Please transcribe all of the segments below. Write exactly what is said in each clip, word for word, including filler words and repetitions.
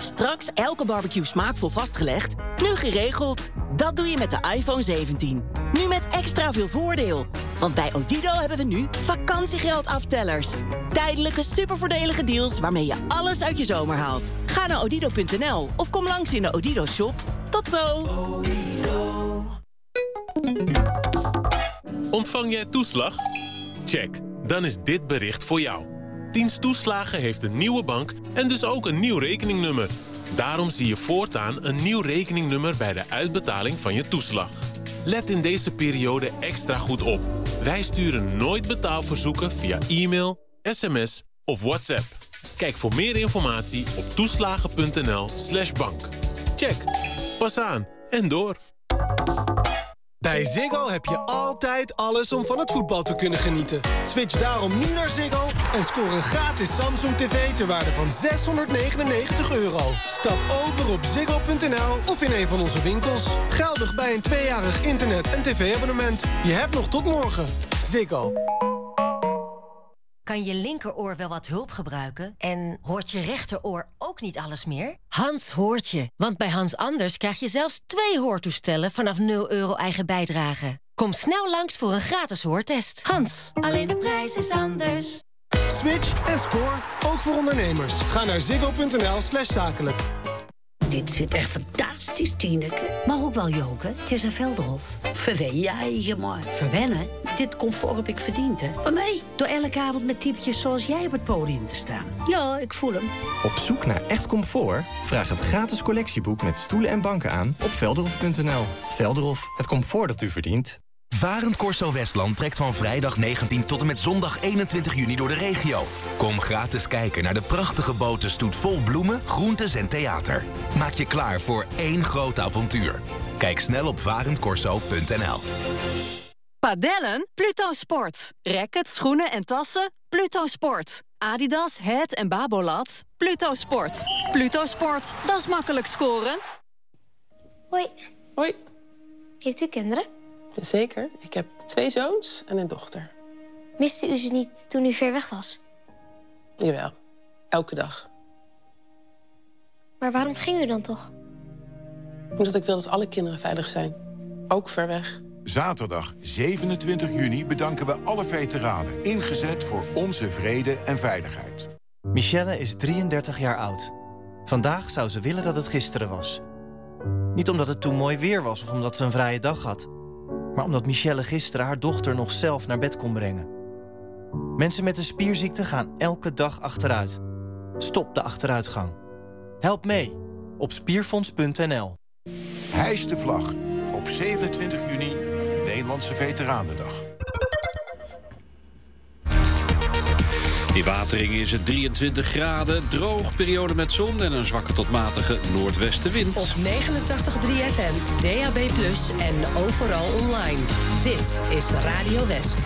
Straks elke barbecue smaakvol vastgelegd, nu geregeld. Dat doe je met de iPhone zeventien. Nu met extra veel voordeel. Want bij Odido hebben we nu vakantiegeldaftellers. Tijdelijke supervoordelige deals waarmee je alles uit je zomer haalt. Ga naar odido punt n l of kom langs in de Odido shop. Tot zo! Ontvang jij toeslag? Check, dan is dit bericht voor jou. Dienst Toeslagen heeft een nieuwe bank en dus ook een nieuw rekeningnummer. Daarom zie je voortaan een nieuw rekeningnummer bij de uitbetaling van je toeslag. Let in deze periode extra goed op. Wij sturen nooit betaalverzoeken via e-mail, sms of WhatsApp. Kijk voor meer informatie op toeslagen punt n l slash bank. Check. Pas aan en door. Bij Ziggo heb je altijd alles om van het voetbal te kunnen genieten. Switch daarom nu naar Ziggo en scoor een gratis Samsung tv ter waarde van zeshonderdnegenennegentig euro. Stap over op ziggo punt n l of in een van onze winkels. Geldig bij een tweejarig internet- en tv-abonnement. Je hebt nog tot morgen. Ziggo. Kan je linkeroor wel wat hulp gebruiken? En hoort je rechteroor ook niet alles meer? Hans hoort je, want bij Hans Anders krijg je zelfs twee hoortoestellen vanaf nul euro eigen bijdrage. Kom snel langs voor een gratis hoortest. Hans, alleen de prijs is anders. Switch en score, ook voor ondernemers. Ga naar ziggo punt n l slash zakelijk. Dit zit echt fantastisch, Tineke. Maar ook wel joken. Het is een Velderhof. Verwen jij je maar. Verwennen? Dit comfort heb ik verdiend, hè. Maar nee, door elke avond met typetjes zoals jij op het podium te staan. Ja, ik voel hem. Op zoek naar echt comfort? Vraag het gratis collectieboek met stoelen en banken aan op velderhof punt n l. Velderhof, het comfort dat u verdient. Varend Corso Westland trekt van vrijdag negentien tot en met zondag eenentwintig juni door de regio. Kom gratis kijken naar de prachtige botenstoet vol bloemen, groentes en theater. Maak je klaar voor één groot avontuur. Kijk snel op varend corso punt n l. Padellen? Pluto Sport. Rackets, schoenen en tassen? Pluto Sport. Adidas, Het en Babolat? Pluto Sport. Pluto Sport, dat is makkelijk scoren. Hoi. Hoi. Heeft u kinderen? Zeker. Ik heb twee zoons en een dochter. Miste u ze niet toen u ver weg was? Jawel. Elke dag. Maar waarom ging u dan toch? Omdat ik wil dat alle kinderen veilig zijn. Ook ver weg. Zaterdag zevenentwintig juni bedanken we alle veteranen. Ingezet voor onze vrede en veiligheid. Michelle is drieëndertig jaar oud. Vandaag zou ze willen dat het gisteren was. Niet omdat het toen mooi weer was of omdat ze een vrije dag had. Maar omdat Michelle gisteren haar dochter nog zelf naar bed kon brengen. Mensen met een spierziekte gaan elke dag achteruit. Stop de achteruitgang. Help mee op spierfonds punt n l. Hijs de vlag op zevenentwintig juni, Nederlandse Veteranendag. In Wateringen is het drieëntwintig graden, droog, periode met zon en een zwakke tot matige noordwestenwind. Op negenentachtig komma drie F M, D A B plus, en overal online. Dit is Radio West.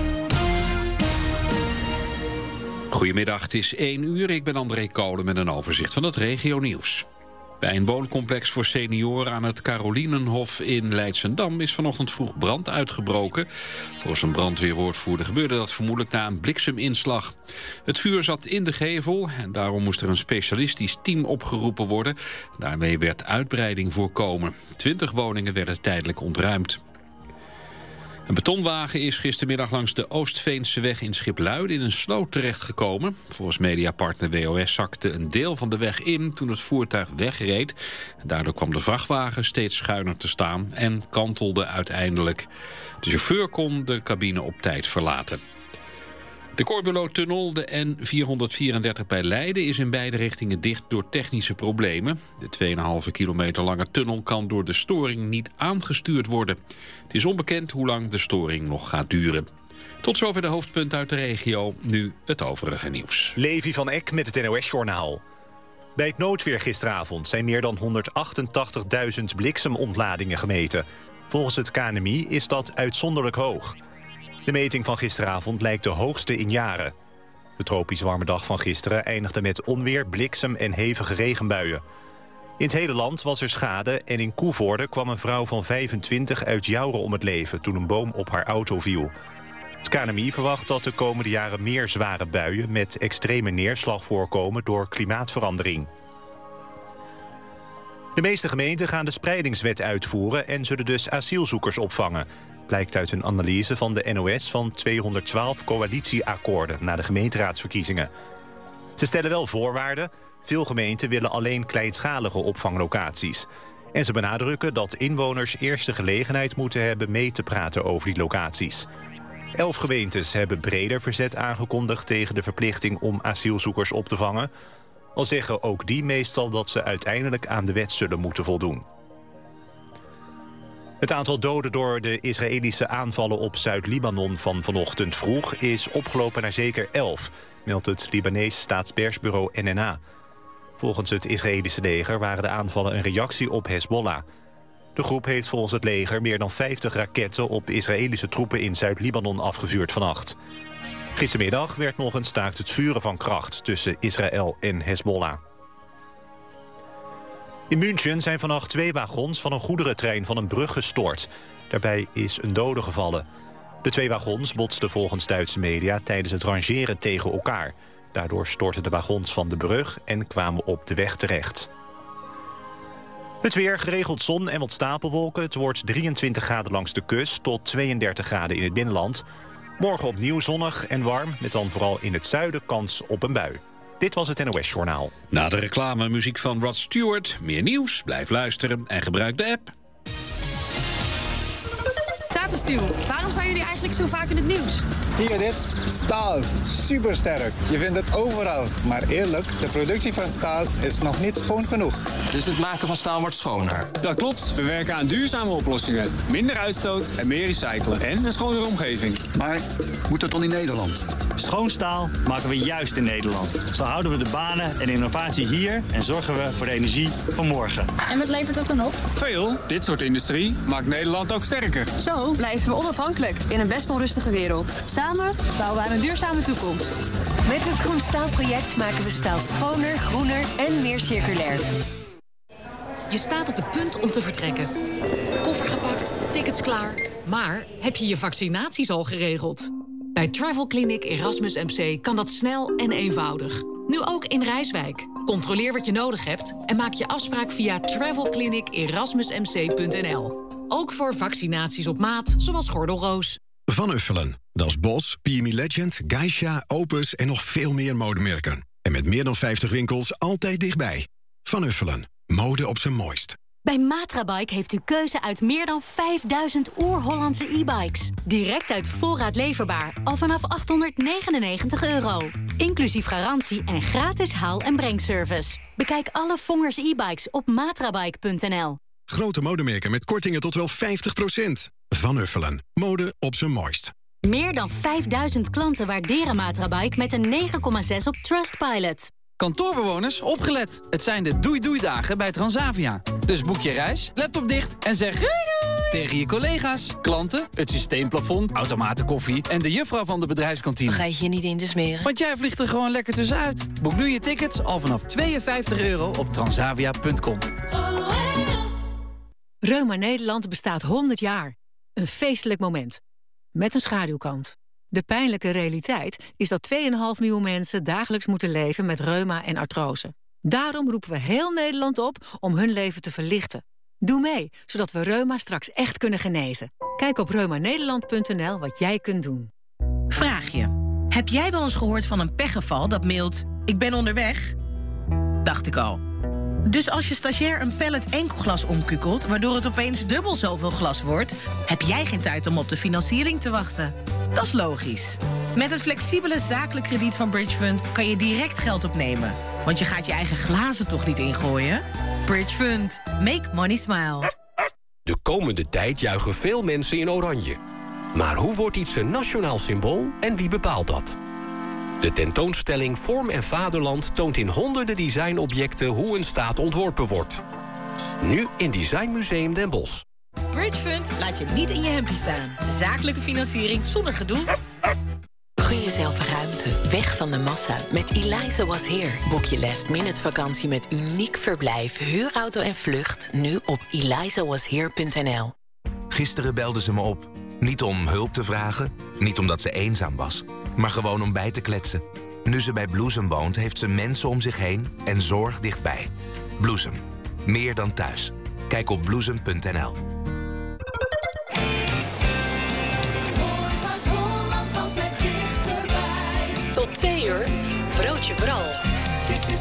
Goedemiddag, het is één uur. Ik ben André Kolen met een overzicht van het regionieuws. Bij een wooncomplex voor senioren aan het Carolinenhof in Leidschendam is vanochtend vroeg brand uitgebroken. Volgens een brandweerwoordvoerder gebeurde dat vermoedelijk na een blikseminslag. Het vuur zat in de gevel en daarom moest er een specialistisch team opgeroepen worden. Daarmee werd uitbreiding voorkomen. Twintig woningen werden tijdelijk ontruimd. Een betonwagen is gistermiddag langs de Oostveenseweg in Schipluiden in een sloot terechtgekomen. Volgens mediapartner W O S zakte een deel van de weg in toen het voertuig wegreed. Daardoor kwam de vrachtwagen steeds schuiner te staan en kantelde uiteindelijk. De chauffeur kon de cabine op tijd verlaten. De Corbulo-tunnel, de N vierhonderdvierendertig bij Leiden, is in beide richtingen dicht door technische problemen. De twee komma vijf kilometer lange tunnel kan door de storing niet aangestuurd worden. Het is onbekend hoe lang de storing nog gaat duren. Tot zover de hoofdpunten uit de regio, nu het overige nieuws. Levi van Eck met het N O S-journaal. Bij het noodweer gisteravond zijn meer dan honderdachtentachtigduizend bliksemontladingen gemeten. Volgens het K N M I is dat uitzonderlijk hoog. De meting van gisteravond lijkt de hoogste in jaren. De tropisch warme dag van gisteren eindigde met onweer, bliksem en hevige regenbuien. In het hele land was er schade en in Koevoorde kwam een vrouw van vijfentwintig uit Jouren om het leven toen een boom op haar auto viel. Het K N M I verwacht dat de komende jaren meer zware buien met extreme neerslag voorkomen door klimaatverandering. De meeste gemeenten gaan de spreidingswet uitvoeren en zullen dus asielzoekers opvangen. Blijkt uit een analyse van de N O S van tweehonderdtwaalf coalitieakkoorden na de gemeenteraadsverkiezingen. Ze stellen wel voorwaarden. Veel gemeenten willen alleen kleinschalige opvanglocaties. En ze benadrukken dat inwoners eerst de gelegenheid moeten hebben mee te praten over die locaties. Elf gemeentes hebben breder verzet aangekondigd tegen de verplichting om asielzoekers op te vangen. Al zeggen ook die meestal dat ze uiteindelijk aan de wet zullen moeten voldoen. Het aantal doden door de Israëlische aanvallen op Zuid-Libanon van vanochtend vroeg is opgelopen naar zeker elf, meldt het Libanees staatspersbureau N N A. Volgens het Israëlische leger waren de aanvallen een reactie op Hezbollah. De groep heeft volgens het leger meer dan vijftig raketten op Israëlische troepen in Zuid-Libanon afgevuurd vannacht. Gistermiddag werd nog een staakt het vuren van kracht tussen Israël en Hezbollah. In München zijn vannacht twee wagons van een goederentrein van een brug gestort. Daarbij is een dode gevallen. De twee wagons botsten volgens Duitse media tijdens het rangeren tegen elkaar. Daardoor stortten de wagons van de brug en kwamen op de weg terecht. Het weer, geregeld zon en wat stapelwolken. Het wordt drieëntwintig graden langs de kust tot tweeëndertig graden in het binnenland. Morgen opnieuw zonnig en warm, met dan vooral in het zuiden kans op een bui. Dit was het N O S-journaal. Na de reclame muziek van Rod Stewart. Meer nieuws, blijf luisteren en gebruik de app. Tata Steel, waarom zijn jullie eigenlijk zo vaak in het nieuws? Zie je dit? Staal. Supersterk. Je vindt het overal. Maar eerlijk, de productie van staal is nog niet schoon genoeg. Dus het maken van staal wordt schoner? Dat klopt. We werken aan duurzame oplossingen. Minder uitstoot en meer recyclen. En een schonere omgeving. Maar moet dat dan in Nederland? Schoon staal maken we juist in Nederland. Zo houden we de banen en innovatie hier en zorgen we voor de energie van morgen. En wat levert dat dan op? Veel. Dit soort industrie maakt Nederland ook sterker. Zo blijven we onafhankelijk in een best onrustige wereld. Samen bouwen we aan een duurzame toekomst. Met het Groen Staalproject maken we staal schoner, groener en meer circulair. Je staat op het punt om te vertrekken. Koffer gepakt, tickets klaar. Maar heb je je vaccinaties al geregeld? Bij Travel Clinic Erasmus M C kan dat snel en eenvoudig. Nu ook in Rijswijk. Controleer wat je nodig hebt en maak je afspraak via travel clinic erasmus m c punt n l. Ook voor vaccinaties op maat, zoals gordelroos. Van Uffelen. Dat is Bos, P M E Legend, Geisha, Opus en nog veel meer modemerken. En met meer dan vijftig winkels altijd dichtbij. Van Uffelen. Mode op zijn mooist. Bij Matrabike heeft u keuze uit meer dan vijfduizend oer-Hollandse e-bikes. Direct uit voorraad leverbaar, al vanaf achthonderdnegenennegentig euro. Inclusief garantie en gratis haal- en brengservice. Bekijk alle Vongers e-bikes op matrabike punt n l. Grote modemerken met kortingen tot wel vijftig procent. Van Uffelen. Mode op zijn mooist. Meer dan vijfduizend klanten waarderen Matrabike met een negen komma zes op Trustpilot. Kantoorbewoners, opgelet. Het zijn de doei-doei-dagen bij Transavia. Dus boek je reis, laptop dicht en zeg doei doei tegen je collega's, klanten, het systeemplafond, automaten koffie en de juffrouw van de bedrijfskantine. Vergeet je niet in te smeren. Want jij vliegt er gewoon lekker tussenuit. Boek nu je tickets al vanaf tweeënvijftig euro op transavia punt com. Reuma Nederland bestaat honderd jaar. Een feestelijk moment. Met een schaduwkant. De pijnlijke realiteit is dat twee komma vijf miljoen mensen dagelijks moeten leven met reuma en artrose. Daarom roepen we heel Nederland op om hun leven te verlichten. Doe mee, zodat we reuma straks echt kunnen genezen. Kijk op reuma nederland punt n l wat jij kunt doen. Vraag je. Heb jij wel eens gehoord van een pechgeval dat mailt... ik ben onderweg? Dacht ik al. Dus als je stagiair een pallet enkelglas omkukelt... waardoor het opeens dubbel zoveel glas wordt... heb jij geen tijd om op de financiering te wachten. Dat is logisch. Met het flexibele zakelijk krediet van Bridge Fund... kan je direct geld opnemen. Want je gaat je eigen glazen toch niet ingooien? Bridge Fund. Make money smile. De komende tijd juichen veel mensen in oranje. Maar hoe wordt iets een nationaal symbool en wie bepaalt dat? De tentoonstelling Vorm en Vaderland toont in honderden designobjecten hoe een staat ontworpen wordt. Nu in Design Museum Den Bosch. Bridge Fund laat je niet in je hempje staan. Zakelijke financiering zonder gedoe. Gun jezelf ruimte, weg van de massa. Met Eliza Was Here. Boek je last minute vakantie met uniek verblijf, huurauto en vlucht. Nu op eliza was here punt n l. Gisteren belde ze me op. Niet om hulp te vragen, niet omdat ze eenzaam was, maar gewoon om bij te kletsen. Nu ze bij Bloesem woont, heeft ze mensen om zich heen en zorg dichtbij. Bloesem. Meer dan thuis. Kijk op bloesem punt n l. Tot twee uur, Broodje Bral.